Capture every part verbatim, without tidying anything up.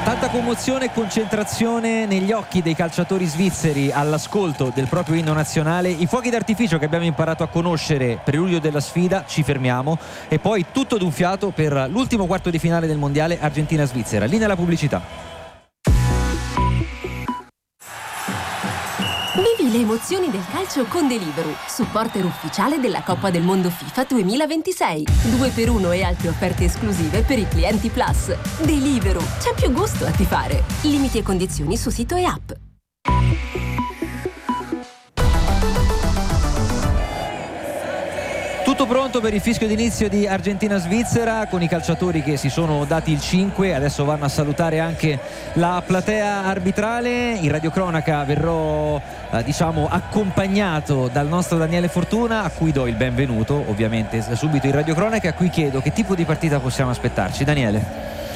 Tanta commozione e concentrazione negli occhi dei calciatori svizzeri all'ascolto del proprio inno nazionale. I fuochi d'artificio che abbiamo imparato a conoscere, preludio della sfida, ci fermiamo, e poi tutto d'un fiato per l'ultimo quarto di finale del mondiale Argentina-Svizzera. Linea alla pubblicità. Vivi le emozioni del calcio con Deliveroo, supporter ufficiale della Coppa del Mondo FIFA duemilaventisei. due per uno e altre offerte esclusive per i clienti Plus. Deliveroo, c'è più gusto a tifare. Limiti e condizioni su sito e app. Tutto pronto per il fischio d'inizio di Argentina-Svizzera, con i calciatori che si sono dati il cinque. Adesso vanno a salutare anche la platea arbitrale. In radiocronaca verrò eh, diciamo accompagnato dal nostro Daniele Fortuna, a cui do il benvenuto ovviamente subito in radiocronaca, a cui chiedo che tipo di partita possiamo aspettarci. Daniele?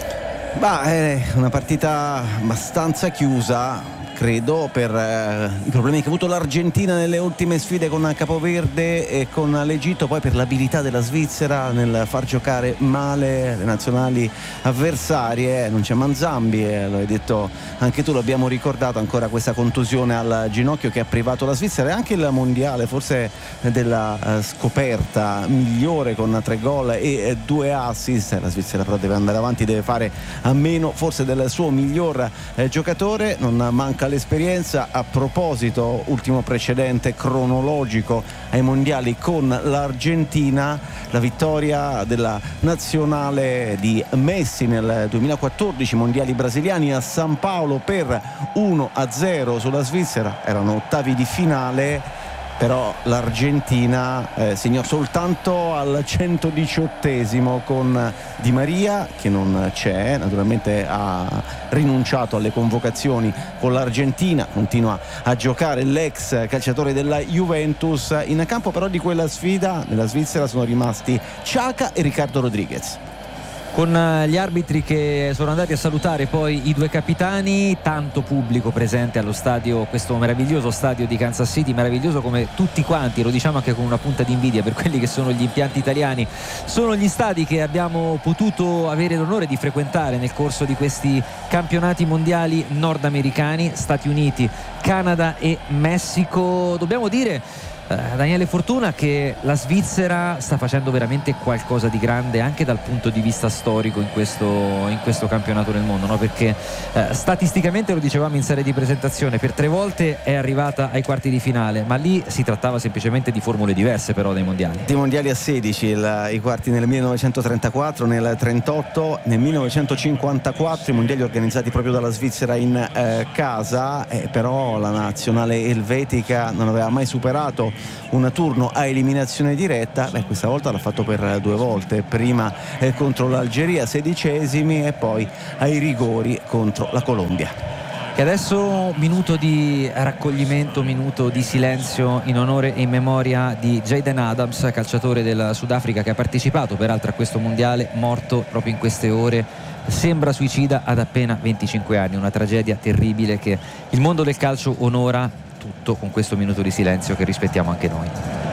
Bah, è una partita abbastanza chiusa, credo, per eh, i problemi che ha avuto l'Argentina nelle ultime sfide con Capoverde e con l'Egitto, poi per l'abilità della Svizzera nel far giocare male le nazionali avversarie. Non c'è Manzambi, eh, lo hai detto anche tu, l'abbiamo ricordato, ancora questa contusione al ginocchio che ha privato la Svizzera, e anche il mondiale forse della eh, scoperta migliore, con tre gol e eh, due assist. La Svizzera però deve andare avanti, deve fare a meno forse del suo miglior eh, giocatore. Non manca l'esperienza. A proposito, ultimo precedente cronologico ai mondiali con l'Argentina, la vittoria della nazionale di Messi nel duemilaquattordici mondiali brasiliani a San Paolo per uno a zero sulla Svizzera. Erano ottavi di finale, però l'Argentina eh, segnò soltanto al centodiciottesimo con Di Maria, che non c'è, naturalmente ha rinunciato alle convocazioni con l'Argentina, continua a giocare l'ex calciatore della Juventus. In campo però di quella sfida nella Svizzera sono rimasti Xhaka e Ricardo Rodriguez. Con gli arbitri che sono andati a salutare poi i due capitani, tanto pubblico presente allo stadio, questo meraviglioso stadio di Kansas City, meraviglioso come tutti quanti, lo diciamo anche con una punta di invidia per quelli che sono gli impianti italiani. Sono gli stadi che abbiamo potuto avere l'onore di frequentare nel corso di questi campionati mondiali nordamericani, Stati Uniti, Canada e Messico. Dobbiamo dire, Daniele Fortuna, che la Svizzera sta facendo veramente qualcosa di grande anche dal punto di vista storico in questo, in questo campionato del mondo, no? Perché eh, statisticamente, lo dicevamo in serie di presentazione, per tre volte è arrivata ai quarti di finale, ma lì si trattava semplicemente di formule diverse però dei mondiali. Dei mondiali a sedici, il, i quarti nel millenovecentotrentaquattro, nel trentotto, nel millenovecentocinquantaquattro, i mondiali organizzati proprio dalla Svizzera in eh, casa, eh, però la nazionale elvetica non aveva mai superato un turno a eliminazione diretta. Beh, questa volta l'ha fatto per due volte, prima eh, contro l'Algeria sedicesimi e poi ai rigori contro la Colombia. E adesso minuto di raccoglimento, minuto di silenzio in onore e in memoria di Jayden Adams, calciatore del Sudafrica che ha partecipato peraltro a questo mondiale, morto proprio in queste ore. Sembra suicida ad appena venticinque anni, una tragedia terribile che il mondo del calcio onora tutto con questo minuto di silenzio che rispettiamo anche noi.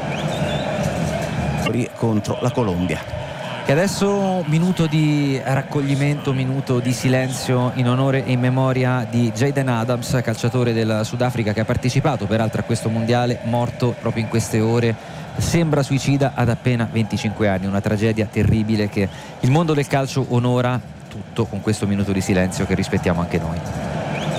Contro la Colombia. E adesso minuto di raccoglimento, minuto di silenzio in onore e in memoria di Jayden Adams, calciatore del Sudafrica che ha partecipato peraltro a questo mondiale, morto proprio in queste ore. Sembra suicida ad appena venticinque anni, una tragedia terribile che il mondo del calcio onora tutto con questo minuto di silenzio che rispettiamo anche noi.